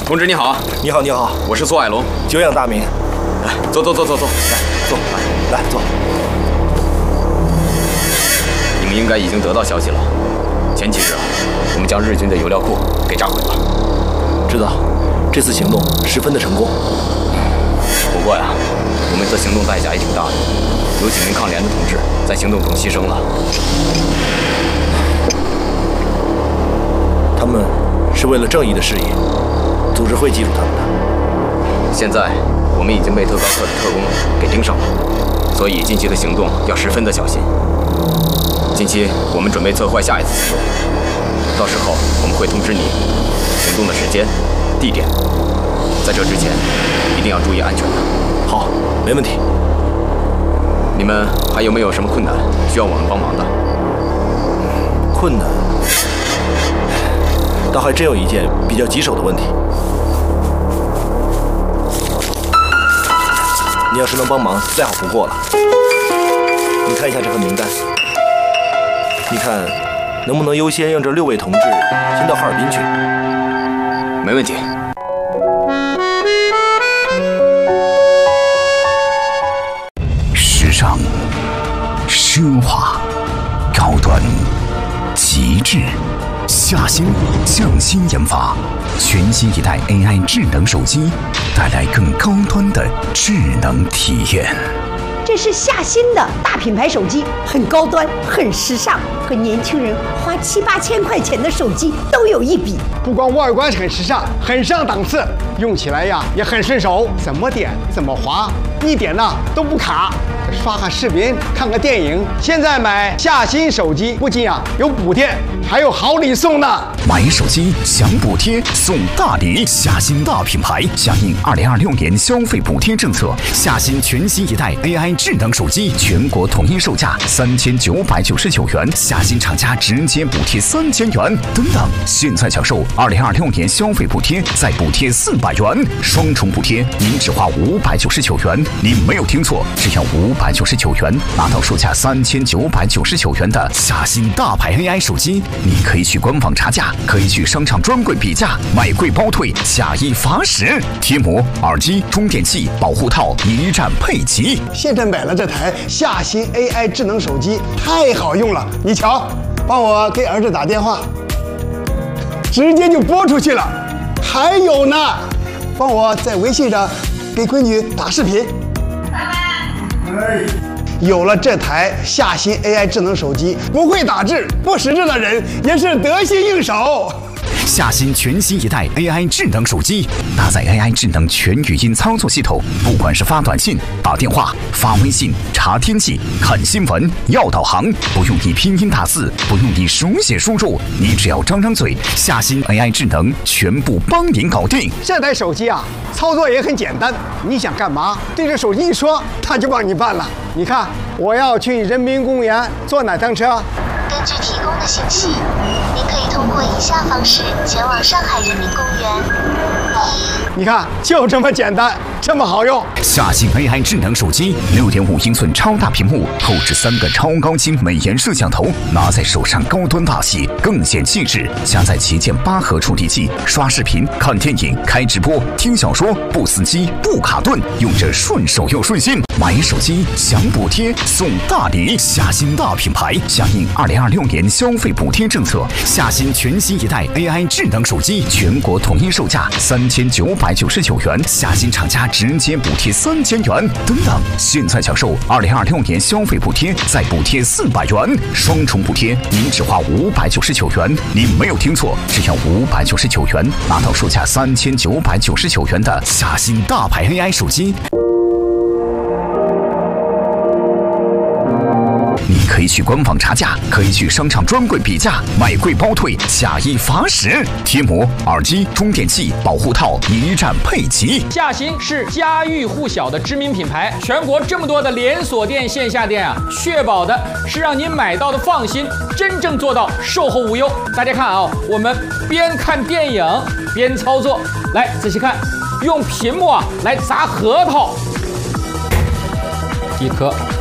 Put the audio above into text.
同志你好。 你好，你好， 我是苏海龙， 久仰大名。 来，坐，来坐， 来坐。 你们应该已经得到消息了。前几日啊，我们将日军的油料库给炸毁了。 知道，这次行动十分的成功。 不过呀，我们的行动代价也挺大的，有几名抗联的同志在行动中牺牲了。 他们是为了正义的事业，组织会记住他们的。 现在我们已经被特高课的特工给盯上了，所以近期的行动要十分的小心。近期我们准备策划下一次行动，到时候我们会通知你行动的时间、地点。在这之前，一定要注意安全的。 好，没问题。 你们还有没有什么困难需要我们帮忙的？ 困难？倒还真有一件比较棘手的问题。你要是能帮忙，再好不过了。你看一下这份名单，你看能不能优先让这6位同志先到哈尔滨去？ 没问题。 时尚、奢华、高端、极致。夏新匠心研发全新一代 AI 智能手机，带来更高端的智能体验。 这是夏新的大品牌手机，很高端，很时尚，和年轻人花7、8千块钱的手机都有一比。 不光外观很时尚，很上档次，用起来呀也很顺手，怎么点怎么滑，一点呢都不卡。刷个视频，看个电影，现在买夏新手机不仅有补贴，还有好礼送呢。 买手机享补贴送大礼，夏新大品牌响应2026年消费补贴政策，夏新全新一代 AI 智能手机全国统一售价3999元，夏新厂家直接补贴3000元等等。现在享受2026年消费补贴，再补贴400元，双重补贴，您只花599元。您没有听错，只要599元拿到售价3999元的夏新大牌 AI 手机。你可以去官网查价，可以去商场专柜比价，买贵包退，假一罚10。贴膜、耳机、充电器、保护套一站配齐。 现在买了这台夏新 AI 智能手机，太好用了。你瞧，帮我给儿子打电话，直接就拨出去了。还有呢，帮我在微信上给闺女打视频。有了这台夏新 AI 智能手机，不会打字、不识字的人也是得心应手。 夏新全新一代 AI 智能手机，搭载 AI 智能全语音操作系统，不管是发短信、打电话、发微信、查天气、看新闻、要导航，不用你拼音打字，不用你手写输入，你只要张张嘴，夏新 AI 智能全部帮您搞定。 这台手机操作也很简单，你想干嘛，对着手机一说，它就帮你办了。你看，我要去人民公园坐哪趟车？ 根据提供的信息，您可以通过以下方式前往上海人民公园。 你看，就这么简单，这么好用。 夏新 AI 智能手机，6.5英寸超大屏幕，后置3个超高清美颜摄像头，拿在手上高端大气，更显气质。加载旗舰8核处理器，刷视频、看电影、开直播、听小说，不死机、不卡顿，用着顺手又顺心。买手机享补贴送大礼，夏新大品牌响应2026年消费补贴政策，夏新全新一代 AI 智能手机全国统一售价3999元，夏新厂家直接补贴3000元等等。现在享受2026年消费补贴，再补贴400元，双重补贴，您只花599元。您没有听错，只要599元拿到售价3999元的夏新大牌 AI 手机。你可以去官网查价，可以去商场专柜比价，买贵包退，假一罚10。贴膜、耳机、充电器、保护套一站配齐。 夏新是家喻户晓的知名品牌，全国这么多的连锁店、线下店确保的是让您买到的放心，真正做到售后无忧。大家看我们边看电影边操作，来仔细看，用屏幕来砸核桃，一颗。